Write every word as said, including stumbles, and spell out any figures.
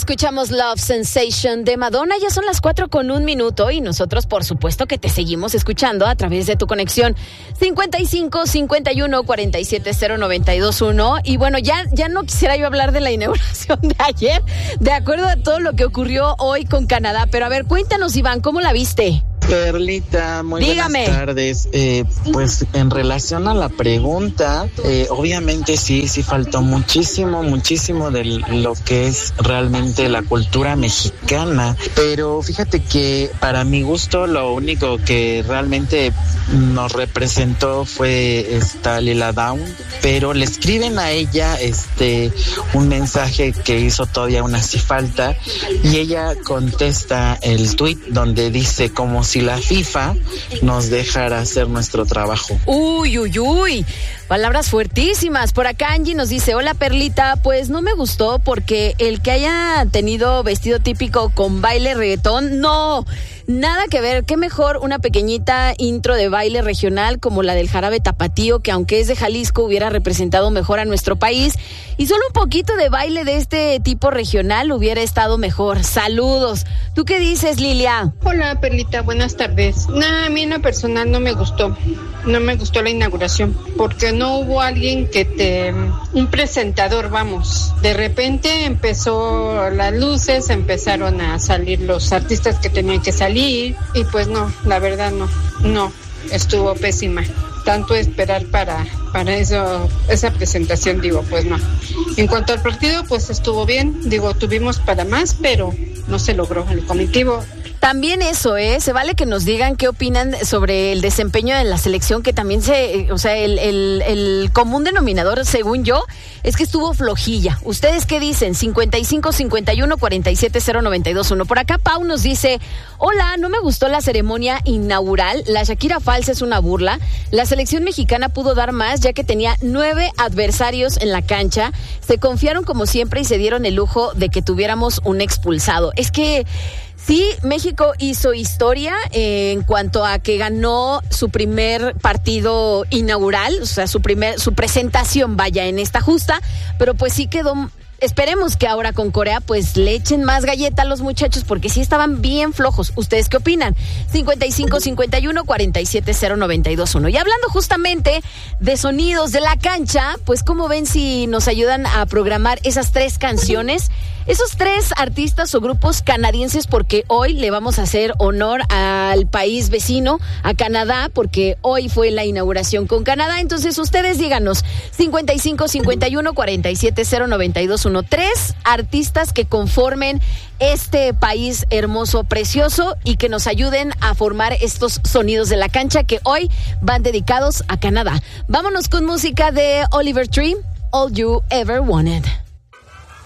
escuchamos Love Sensation de Madonna. Ya son las cuatro con un minuto y nosotros, por supuesto, que te seguimos escuchando a través de tu conexión cincuenta y cinco, cincuenta y uno, cuarenta y siete, cero, noventa y dos, uno. Y bueno, ya, ya no quisiera yo hablar de la inauguración de ayer, de acuerdo a todo lo que ocurrió hoy con Canadá. Pero a ver, cuéntanos, Iván, ¿cómo la viste? Perlita, muy Dígame. buenas tardes. Eh, pues en relación a la pregunta, eh, obviamente sí, sí faltó muchísimo, muchísimo de lo que es realmente la cultura mexicana, pero fíjate que para mi gusto lo único que realmente nos representó fue esta Lila Downs, pero le escriben a ella este un mensaje que hizo todavía aún así falta, y ella contesta el tuit donde dice como si la FIFA nos dejara hacer nuestro trabajo. Uy, uy, uy. Palabras fuertísimas. Por acá Angie nos dice, hola Perlita, pues no me gustó porque el que haya tenido vestido típico con baile reggaetón, no, nada que ver. Qué mejor una pequeñita intro de baile regional como la del Jarabe Tapatío, que aunque es de Jalisco hubiera representado mejor a nuestro país, y solo un poquito de baile de este tipo regional hubiera estado mejor. Saludos. ¿Tú qué dices, Lilia? Hola Perlita, buenas tardes. Nah, a mí en lo personal no me gustó. No me gustó la inauguración porque no hubo alguien que te... un presentador, vamos. De repente empezó las luces, empezaron a salir los artistas que tenían que salir y pues no, la verdad no, no, estuvo pésima. Tanto esperar para, para eso, esa presentación, digo, pues no. En cuanto al partido, pues estuvo bien, digo, tuvimos para más, pero no se logró el comitivo. También eso, ¿eh? Se vale que nos digan qué opinan sobre el desempeño de la selección, que también se, o sea, el, el, el común denominador, según yo, es que estuvo flojilla. ¿Ustedes qué dicen? cincuenta y cinco, cincuenta y uno, cuarenta y siete, cero, noventa y dos, uno. Por acá Pau nos dice, hola, no me gustó la ceremonia inaugural, la Shakira falsa es una burla, la selección mexicana pudo dar más ya que tenía nueve adversarios en la cancha, se confiaron como siempre y se dieron el lujo de que tuviéramos un expulsado. Es que sí, México hizo historia eh, en cuanto a que ganó su primer partido inaugural, o sea, su primer, su presentación, vaya, en esta justa, pero pues sí quedó. Esperemos que ahora con Corea pues le echen más galleta a los muchachos porque sí estaban bien flojos. ¿Ustedes qué opinan? cincuenta y cinco, cincuenta y uno, cuarenta y siete, cero, noventa y dos, uno. Y hablando justamente de sonidos de la cancha, pues ¿cómo ven si nos ayudan a programar esas tres canciones? Esos tres artistas o grupos canadienses, porque hoy le vamos a hacer honor al país vecino, a Canadá, porque hoy fue la inauguración con Canadá. Entonces ustedes díganos, cincuenta y cinco, cincuenta y uno, cuarenta y siete, cero, noventa y dos, uno. Tres artistas que conformen este país hermoso, precioso, y que nos ayuden a formar estos sonidos de la cancha que hoy van dedicados a Canadá. Vámonos con música de Oliver Tree, All You Ever Wanted.